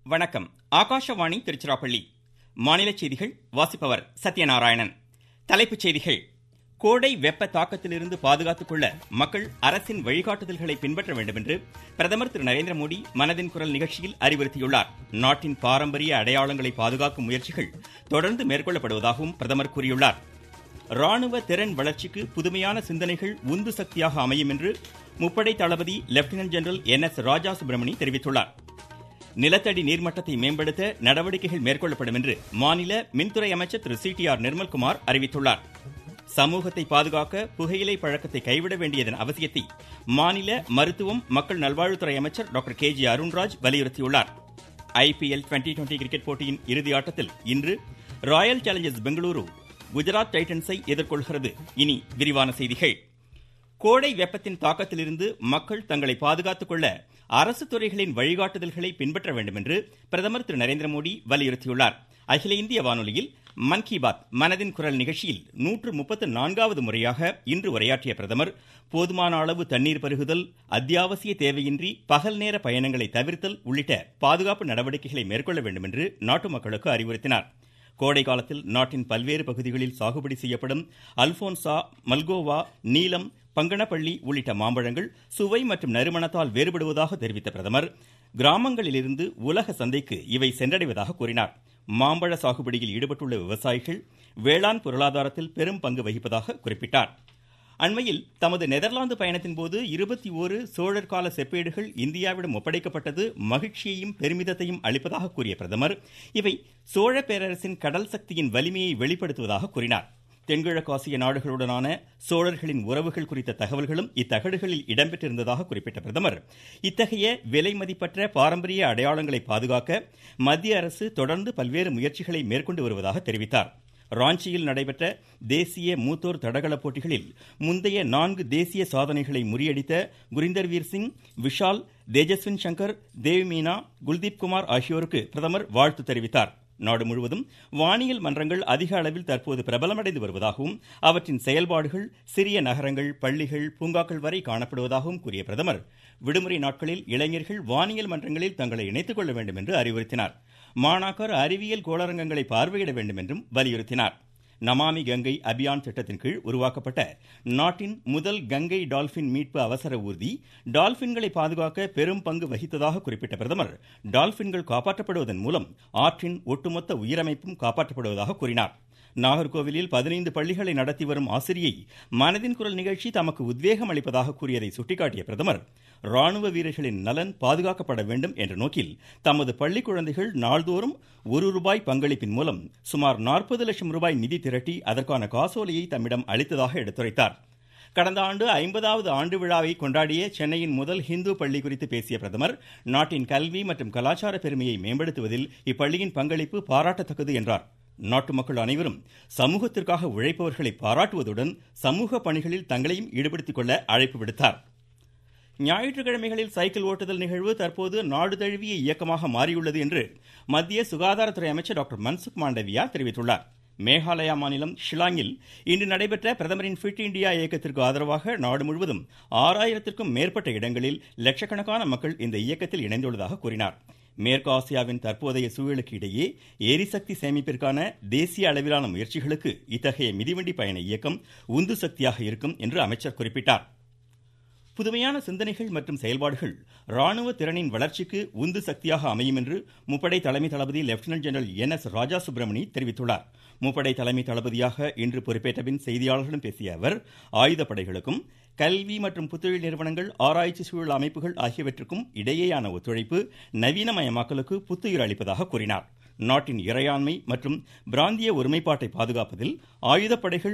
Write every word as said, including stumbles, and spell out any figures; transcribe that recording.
வணக்கம். ஆகாஷவாணி திருச்சிராப்பள்ளி. மாநில செய்திகள் வாசிப்பவர் சத்யநாராயணன். தலைப்புச் செய்திகள். கோடை வெப்ப தாக்கத்திலிருந்து பாதுகாத்துக் கொள்ள மக்கள் அரசின் வழிகாட்டுதல்களை பின்பற்ற வேண்டும் என்று பிரதமர் திரு நரேந்திர மோடி மனதின் குரல் நிகழ்ச்சியில் அறிவுறுத்தியுள்ளார். நாட்டின் பாரம்பரிய அடையாளங்களை பாதுகாக்கும் முயற்சிகள் தொடர்ந்து மேற்கொள்ளப்படுவதாகவும் பிரதமர் கூறியுள்ளார். ராணுவ திறன் வளர்ச்சிக்கு புதுமையான சிந்தனைகள் உந்து சக்தியாக அமையும் என்று முப்படை தளபதி லெப்டினன்ட் ஜெனரல் என் எஸ் ராஜா சுப்பிரமணி தெரிவித்துள்ளார். நிலத்தடி நீர்மட்டத்தை மேம்படுத்த நடவடிக்கைகள் மேற்கொள்ளப்படும் என்று மாநில மின்துறை அமைச்சர் திரு சி டி ஆர் நிர்மல்குமார் அறிவித்துள்ளார். சமூகத்தை பாதுகாக்க புகையிலை பழக்கத்தை கைவிட வேண்டியதன் அவசியத்தை மாநில மருத்துவம் மக்கள் நல்வாழ்வுத்துறை அமைச்சர் டாக்டர் கே ஜி அருண்ராஜ் வலியுறுத்தியுள்ளார். I P L twenty twenty cricket போட்டியின் இறுதி ஆட்டத்தில் இன்று ராயல் சேலஞ்சர்ஸ் பெங்களூரு குஜராத் டைட்டன்ஸை எதிர்கொள்கிறது. இனி விரிவான செய்திகள். கோடை வெப்பத்தின் தாக்கத்திலிருந்து மக்கள் தங்களை பாதுகாத்துக் கொள்ள அரசு துறைகளின் வழிகாட்டுதல்களை பின்பற்ற வேண்டும் என்று பிரதமர் திரு நரேந்திர மோடி வலியுறுத்தியுள்ளார். அகில இந்திய வானொலியில் மன் கி பாத் மனதின் குரல் நிகழ்ச்சியில் நூற்று முப்பத்து நான்காவது முறையாக இன்று உரையாற்றிய பிரதமர் போதுமான அளவு தண்ணீர் பருகுதல், அத்தியாவசிய தேவையின்றி பகல் நேர பயணங்களை தவிர்த்தல் உள்ளிட்ட பாதுகாப்பு நடவடிக்கைகளை மேற்கொள்ள வேண்டும் என்று நாட்டு மக்களுக்கு அறிவுறுத்தினார். கோடை காலத்தில் நாட்டின் பல்வேறு பகுதிகளில் சாகுபடி செய்யப்படும் அல்போன்சா, மல்கோவா, நீலம், பங்கனப்பள்ளி உள்ளிட்ட மாம்பழங்கள் சுவை மற்றும் நறுமணத்தால் வேறுபடுவதாக தெரிவித்த பிரதமர் கிராமங்களிலிருந்து உலக சந்தைக்கு இவை சென்றடைவதாக கூறினார். மாம்பழ சாகுபடியில் ஈடுபட்டுள்ள விவசாயிகள் வேளாண் பொருளாதாரத்தில் பெரும் பங்கு வகிப்பதாக குறிப்பிட்டார். அண்மையில் தமது நெதர்லாந்து பயணத்தின் போது இருபத்தி ஓரு சோழர் கால செப்பேடுகள் இந்தியாவிடம் ஒப்படைக்கப்பட்டது மகிழ்ச்சியையும் பெருமிதத்தையும் அளிப்பதாக கூறிய பிரதமர் இவை சோழ பேரரசின் கடல் சக்தியின் வலிமையை வெளிப்படுத்துவதாக கூறினார். தென்கிழக்கு ஆசிய நாடுகளுடனான சோழர்களின் உறவுகள் குறித்த தகவல்களும் இத்தகடுகளில் இடம்பெற்றிருந்ததாக குறிப்பிட்ட பிரதமர் இத்தகைய விலை மதிப்பற்ற பாரம்பரிய அடையாளங்களை பாதுகாக்க மத்திய அரசு தொடர்ந்து பல்வேறு முயற்சிகளை மேற்கொண்டு வருவதாக தெரிவித்தார். ராஞ்சியில் நடைபெற்ற தேசிய மூத்தோர் தடகள போட்டிகளில் முந்தைய நான்கு தேசிய சாதனைகளை முறியடித்த குரிந்தர்வீர் சிங், விஷால், தேஜஸ்வின் சங்கர், தேவ்மீனா, குல்தீப் குமார் ஆகியோருக்கு பிரதமர் வாழ்த்து தெரிவித்தார். நாடு முழுவதும் வானியல் மன்றங்கள் அதிக அளவில் தற்போது பிரபலமடைந்து வருவதாகவும் அவற்றின் செயல்பாடுகள் சிறிய நகரங்கள், பள்ளிகள், பூங்காக்கள் வரை காணப்படுவதாகவும் கூறிய பிரதமர் விடுமுறை நாட்களில் இளைஞர்கள் வானியல் மன்றங்களில் தங்களை இணைத்துக் கொள்ள வேண்டும் என்று அறிவுறுத்தினார். மாணாக்கர் அறிவியல் கோளரங்கங்களை பார்வையிட வேண்டும் என்றும் வலியுறுத்தினார். நமாமி கங்கை அபியான் திட்டத்தின் கீழ் உருவாக்கப்பட்ட நாட்டின் முதல் கங்கை டால்பின் மீட்பு அவசர ஊர்தி டால்பின்களை பாதுகாக்க பெரும் பங்கு வகித்ததாக குறிப்பிட்ட பிரதமர் டால்பின்கள் காப்பாற்றப்படுவதன் மூலம் ஆற்றின் ஒட்டுமொத்த உயிரமைப்பும் காப்பாற்றப்படுவதாக கூறினார். நாகர்கோவிலில் பதினைந்து பள்ளிகளை நடத்தி வரும் ஆசிரியை மனதின் குரல் நிகழ்ச்சி தமக்கு உத்வேகம் அளிப்பதாக கூறியதை சுட்டிக்காட்டிய பிரதமர் ராணுவ வீரர்களின் நலன் பாதுகாக்கப்பட வேண்டும் என்ற நோக்கில் தமது பள்ளி குழந்தைகள் நாள்தோறும் ஒரு ரூபாய் பங்களிப்பின் மூலம் சுமார் நாற்பது லட்சம் ரூபாய் நிதி திரட்டி அதற்கான காசோலையை தம்மிடம் அளித்ததாக எடுத்துரைத்தார். கடந்த ஆண்டு ஐம்பதாவது ஆண்டு விழாவை கொண்டாடிய சென்னையின் முதல் ஹிந்து பள்ளி குறித்து பேசிய பிரதமர் நாட்டின் கல்வி மற்றும் கலாச்சார பெருமையை மேம்படுத்துவதில் இப்பள்ளியின் பங்களிப்பு பாராட்டத்தக்கது என்றார். நாட்டு மக்கள் அனைவரும் சமூகத்திற்காக உழைப்பவர்களை பாராட்டுவதுடன் சமூக பணிகளில் தங்களையும் ஈடுபடுத்திக் கொள்ள அழைப்பு விடுத்தார். ஞாயிற்றுக்கிழமைகளில் சைக்கிள் ஓட்டுதல் நிகழ்வு தற்போது நாடு தழுவிய இயக்கமாக மாறியுள்ளது என்று மத்திய சுகாதாரத்துறை அமைச்சர் டாக்டர் மன்சுக் மாண்டவியா தெரிவித்துள்ளார். மேகாலயா மாநிலம் ஷிலாங்கில் இன்று நடைபெற்ற பிரதமரின் ஃபிட் இண்டியா இயக்கத்திற்கு ஆதரவாக நாடு முழுவதும் ஆறாயிரத்திற்கும் மேற்பட்ட இடங்களில் லட்சக்கணக்கான மக்கள் இந்த இயக்கத்தில் இணைந்துள்ளதாக கூறினார். மேற்கு ஆசியாவின் தற்போதைய சூழலுக்கு இடையே எரிசக்தி சேமிப்பிற்கான தேசிய அளவிலான முயற்சிகளுக்கு இத்தகைய மிதிவண்டி பயண இயக்கம் உந்து சக்தியாக இருக்கும் என்று அமைச்சர் குறிப்பிட்டார். புதுமையான சிந்தனைகள் மற்றும் செயல்பாடுகள் ராணுவ திறனின் வளர்ச்சிக்கு உந்து சக்தியாக அமையும் என்று முப்படை தலைமை தளபதி லெப்டினன்ட் ஜெனரல் என் எஸ் ராஜா சுப்பிரமணி தெரிவித்துள்ளார். முப்படை தலைமை தளபதியாக இன்று பொறுப்பேற்ற பின் செய்தியாளர்களிடம் பேசிய அவர் ஆயுதப்படைகளுக்கும் கல்வி மற்றும் புத்தொழில் நிறுவனங்கள், ஆராய்ச்சி சூழல் அமைப்புகள் ஆகியவற்றுக்கும் இடையேயான ஒத்துழைப்பு நவீனமயமாக்கலுக்கு புத்துயிர் அளிப்பதாக கூறினார். நாட்டின் இறையாண்மை மற்றும் பிராந்திய ஒருமைப்பாட்டை பாதுகாப்பதில் ஆயுதப்படைகள்